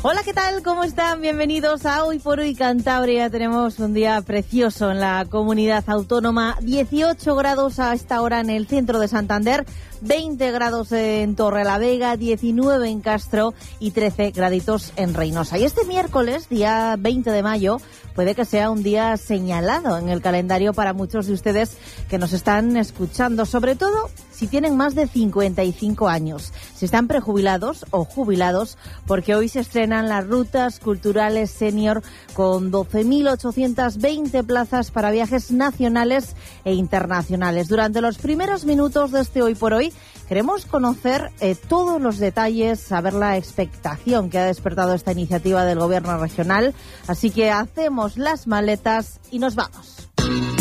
Hola, ¿qué tal? ¿Cómo están? Bienvenidos a Hoy por Hoy Cantabria. Tenemos un día precioso en la comunidad autónoma. 18 grados a esta hora en el centro de Santander, 20 grados en Torrelavega, 19 en Castro y 13 graditos en Reynosa. Y este miércoles, día 20 de mayo, puede que sea un día señalado en el calendario para muchos de ustedes que nos están escuchando, sobre todo si tienen más de 55 años, si están prejubilados o jubilados, porque hoy se estrenan las rutas culturales senior con 12.820 plazas para viajes nacionales e internacionales. Durante los primeros minutos de este Hoy por Hoy queremos conocer todos los detalles, saber la expectación que ha despertado esta iniciativa del Gobierno regional, así que hacemos las maletas y nos vamos.